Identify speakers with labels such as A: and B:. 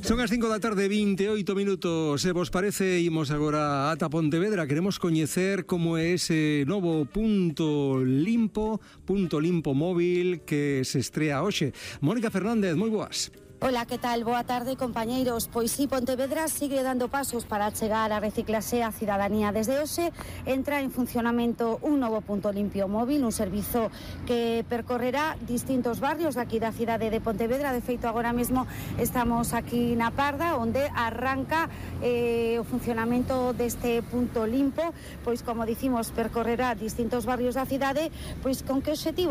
A: Son as 5 da tarde, 28 minutos. Se vos parece, imos agora ata Pontevedra. Queremos coñecer como é ese novo punto limpo móvil que se estrea hoxe. Mónica Fernández, moi boas.
B: Hola, que tal? Boa tarde, compañeiros. Pois si, Pontevedra sigue dando pasos para chegar a reciclase a cidadanía. Desde hoxe entra en funcionamento un novo punto limpio móvil, un servizo que percorrerá distintos barrios aquí da cidade de Pontevedra. De feito, agora mesmo estamos aquí na Parda, onde arranca o funcionamento deste punto limpo. Pois, como dicimos, percorrerá distintos barrios da cidade. Pois con que obxectivo?